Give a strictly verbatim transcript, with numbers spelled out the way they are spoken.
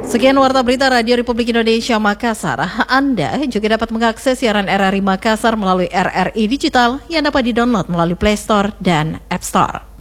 Sekian Warta Berita Radio Republik Indonesia Makassar. Anda juga dapat mengakses siaran R R I Makassar melalui R R I Digital yang dapat didownload melalui Play Store dan App Store.